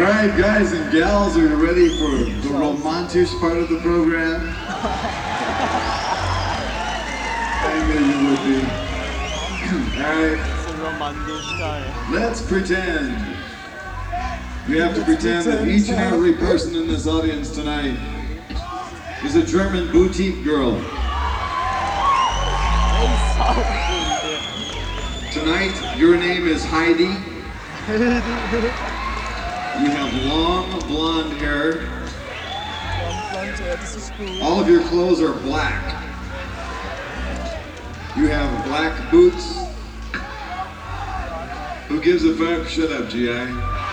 Alright guys and gals, are you ready for the romantic part of the program? I knew you would be. Alright, let's pretend. We have to pretend that each and every person in this audience tonight is a German boutique girl. Tonight, your name is Heidi. You have long blonde hair. All of your clothes are black. You have black boots. Who gives a fuck? Shut up, G.I.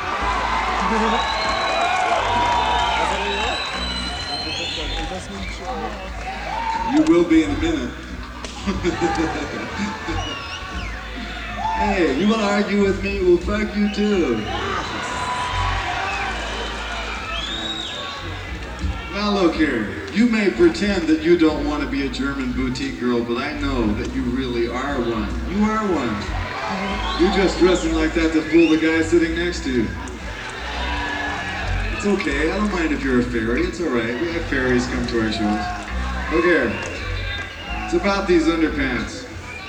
You will be in a minute. Hey, you want to argue with me? Well, fuck you too. Now look here, you may pretend that you don't want to be a German boutique girl, but I know that you really are one. You are one. You're just dressing like that to fool the guy sitting next to you. It's okay, I don't mind if you're a fairy, it's alright. We have fairies come to our shows. Look here, it's about these underpants.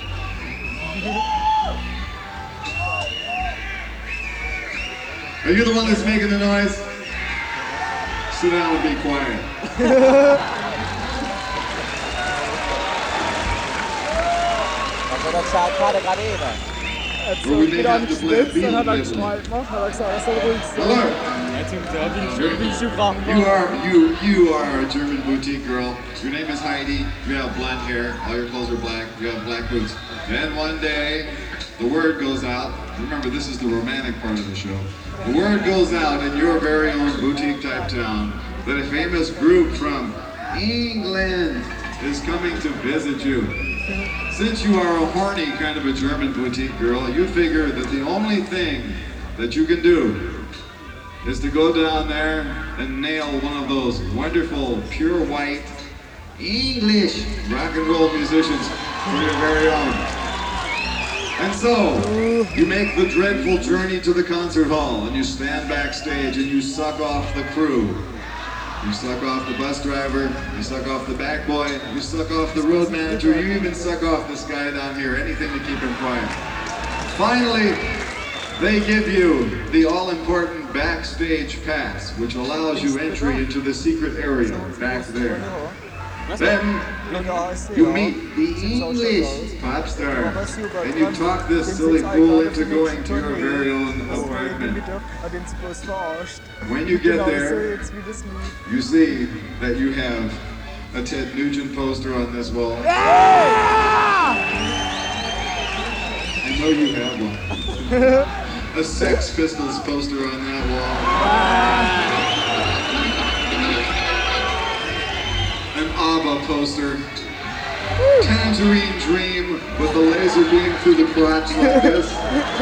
Are you the one that's making the noise? Sit down and be quiet. Well, we may have to play a beat on this one. You are a German boutique girl. Your name is Heidi. You have blonde hair. All your clothes are black. You have black boots. Then one day, the word goes out. Remember, this is the romantic part of the show. The word goes out in your very own boutique type town that a famous group from England is coming to visit you. Since you are a horny kind of a German boutique girl, you figure that the only thing that you can do is to go down there and nail one of those wonderful, pure white, English rock and roll musicians for your very own. And so, you make the dreadful journey to the concert hall and you stand backstage and you suck off the crew. You suck off the bus driver, you suck off the back boy, you suck off the road manager, you even suck off this guy down here, anything to keep him quiet. Finally, they give you the all-important backstage pass, which allows you entry into the secret area back there. Then you meet the English pop star and you talk this silly fool into going to your very own apartment. When you get there, you see that you have a Ted Nugent poster on this wall. I know you have one. A Sex Pistols poster on that wall. An ABBA poster, Tangerine Dream with the laser beam through the crotch like this.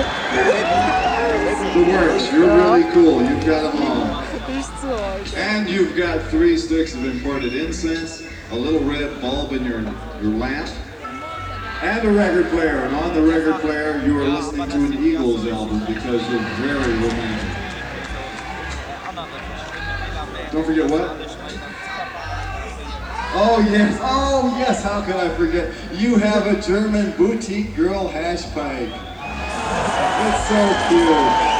The works, you're really cool, you've got them all. And you've got 3 sticks of imported incense, a little red bulb in your lamp, and a record player. And on the record player, you are listening to an Eagles album because you're very romantic. Don't forget what? Oh yes, how could I forget? You have a German boutique girl hash pipe. It's so cute.